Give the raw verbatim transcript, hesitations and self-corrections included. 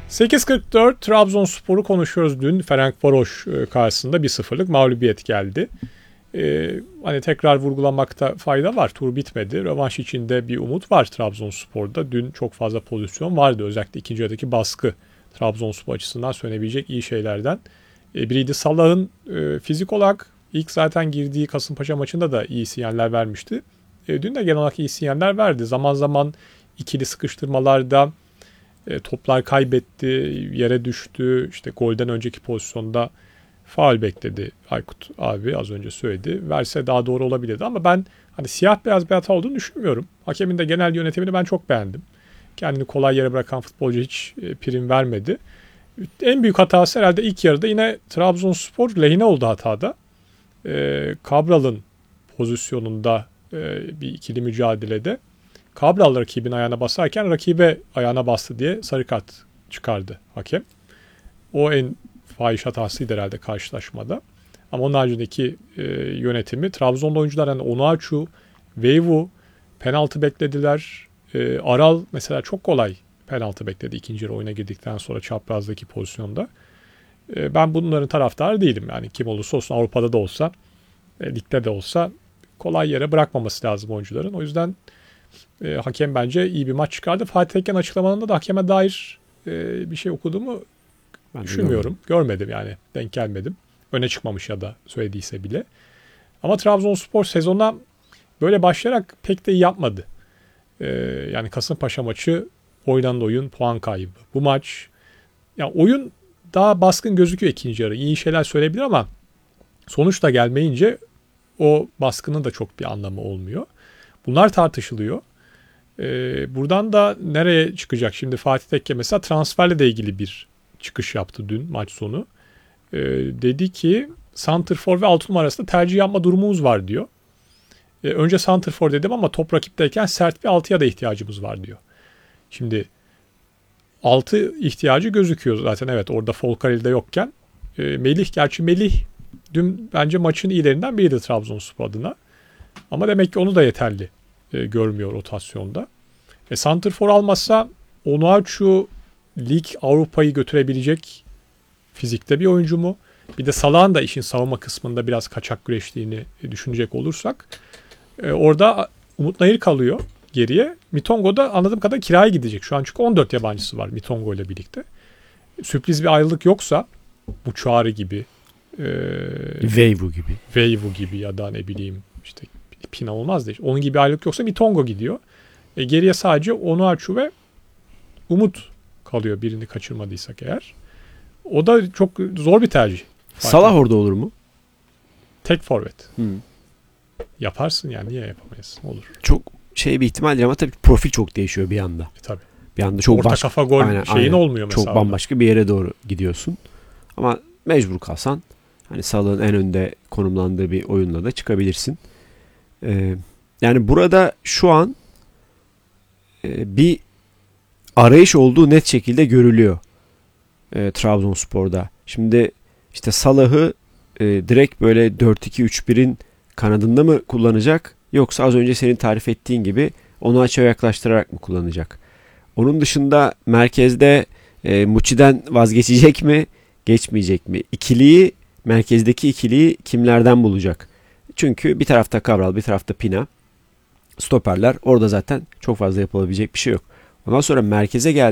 sekiz kırk dört Trabzonspor'u konuşuyoruz. Dün Ferencvaros karşısında bir sıfırlık mağlubiyet geldi. Ee, hani tekrar vurgulamakta fayda var. Tur bitmedi. Rövanş içinde bir umut var Trabzonspor'da. Dün çok fazla pozisyon vardı. Özellikle ikinci yarıdaki baskı Trabzonspor açısından söylenebilecek iyi şeylerden. Ee, biriydi. Salah'ın e, fizik olarak ilk zaten girdiği Kasımpaşa maçında da iyi sinyaller vermişti. E, dün de genel olarak iyi sinyaller verdi. Zaman zaman ikili sıkıştırmalarda e, toplar kaybetti, yere düştü. İşte golden önceki pozisyonda faul bekledi Aykut abi, az önce söyledi. Verse daha doğru olabilirdi ama ben hani siyah beyaz bir hata olduğunu düşünmüyorum. Hakemin de genel yönetimini ben çok beğendim. Kendini kolay yere bırakan futbolcu hiç e, prim vermedi. En büyük hatası herhalde ilk yarıda yine Trabzonspor lehine oldu hatada. E, Cabral'ın pozisyonunda e, bir ikili mücadelede Cabral rakibin ayağına basarken rakibe ayağına bastı diye sarı kart çıkardı hakem. O en fahiş hatasıydı herhalde karşılaşmada. Ama onun haricindeki e, yönetimi Trabzonlu oyuncular yani Onuachu, Veyvu penaltı beklediler. E, Aral mesela çok kolay penaltı bekledi ikinci yarı oyuna girdikten sonra çaprazdaki pozisyonda. E, ben bunların taraftarı değilim. Yani kim olursa olsun, Avrupa'da da olsa, e, ligde de olsa kolay yere bırakmaması lazım oyuncuların. O yüzden e, hakem bence iyi bir maç çıkardı. Fatih Tekken açıklamalarında da hakeme dair e, bir şey okuduğumu ben düşünmüyorum. Görmedim yani. Denk gelmedim. Öne çıkmamış ya da söylediyse bile. Ama Trabzonspor sezona böyle başlayarak pek de iyi yapmadı. Ee, yani Kasımpaşa maçı oynanan oyun, puan kaybı. Bu maç ya oyun daha baskın gözüküyor ikinci yarı. İyi şeyler söyleyebilir ama sonuç da gelmeyince o baskının da çok bir anlamı olmuyor. Bunlar tartışılıyor. Ee, buradan da nereye çıkacak? Şimdi Fatih Tekke mesela transferle de ilgili bir çıkış yaptı dün maç sonu. Ee, dedi ki santrfor ve altı numara arasında tercih yapma durumumuz var diyor. Ee, önce santrfor dedim ama top rakipteyken sert bir altıya da ihtiyacımız var diyor. Şimdi altı ihtiyacı gözüküyor zaten, evet, orada Folcarelli yokken. Ee, Melih, gerçi Melih dün bence maçın iyilerinden biriydi Trabzonspor adına. Ama demek ki onu da yeterli e, görmüyor rotasyonda. E, santrfor almazsa Onuachu lig Avrupa'yı götürebilecek fizikte bir oyuncu mu? Bir de Salah'ın da işin savunma kısmında biraz kaçak güreştiğini düşünecek olursak e, orada Umut Nayır kalıyor geriye. Mitongo da anladığım kadarıyla kiraya gidecek. Şu an çünkü on dört yabancısı var Mitongo ile birlikte. Sürpriz bir ayrılık yoksa bu Çağrı gibi e, Veyvu gibi. Veyvu gibi ya da ne bileyim işte Pina olmaz da işte, onun gibi ayrılık yoksa Mitongo gidiyor. E, geriye sadece Onuachu ve Umut kalıyor, birini kaçırmadıysak eğer. O da çok zor bir tercih. Salah orada olur mu? Tek forvet. Hmm. Yaparsın yani, niye yapamayız? Olur. Çok şey bir ihtimaldir ama tabii profil çok değişiyor bir anda. E, tabii. Bir anda çok orta başka, kafa gol aynen, şeyin aynen. olmuyor mesela. Çok bambaşka bir yere doğru gidiyorsun. Ama mecbur kalsan hani Salah'ın en önde konumlandığı bir oyunla da çıkabilirsin. Ee, yani burada şu an e, bir arayış olduğu net şekilde görülüyor e, Trabzonspor'da. Şimdi işte Salah'ı e, direkt böyle dört iki üç birin kanadında mı kullanacak, yoksa az önce senin tarif ettiğin gibi onu açığa yaklaştırarak mı kullanacak? Onun dışında merkezde e, Muçi'den vazgeçecek mi, geçmeyecek mi? İkiliyi, merkezdeki ikiliyi kimlerden bulacak? Çünkü bir tarafta Cabral, bir tarafta Pina. Stoperler orada zaten çok fazla yapılabilecek bir şey yok. Ondan sonra merkeze geldi.